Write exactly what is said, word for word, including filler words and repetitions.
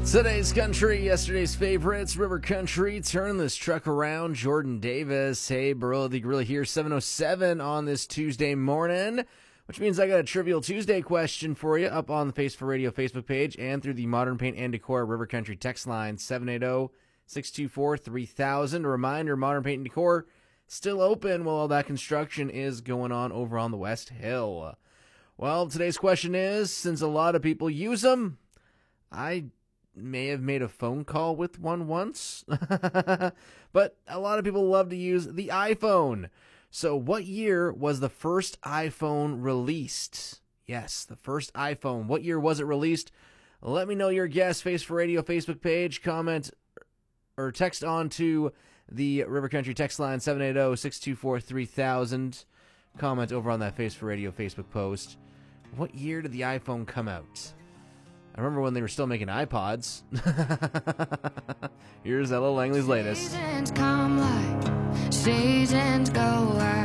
Today's country, yesterday's favorites, River Country, turn this truck around, Jordan Davis. Hey, Barilla the Gorilla here, seven oh seven on this Tuesday morning, which means I got a Trivial Tuesday question for you up on the Face for Radio Facebook page and through the Modern Paint and Decor River Country text line, seven eight zero, six two four, three thousand. A reminder, Modern Paint and Decor still open while all that construction is going on over on the West Hill. Well, today's question is, since a lot of people use them, I may have made a phone call with one once, but a lot of people love to use the iPhone. So what year was the first iPhone released? Yes, the first iPhone. What year was it released? Let me know your guess. Face for Radio Facebook page, comment or text on to the River Country text line, seven eight zero, six two four, three thousand. Comment over on that Face for Radio Facebook post. What year did the iPhone come out? I remember when they were still making iPods. Here's Ella Langley's latest. Seasons come like seasons go.